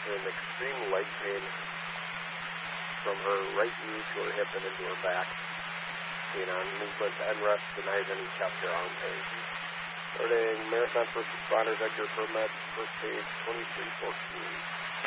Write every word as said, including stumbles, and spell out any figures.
and extreme leg pain from her right knee to her hip and into her back. Being on movement and rest tonight and kept her on pace. Starting Marathon First Responders, Edgar Permet, first page twenty-three fourteen.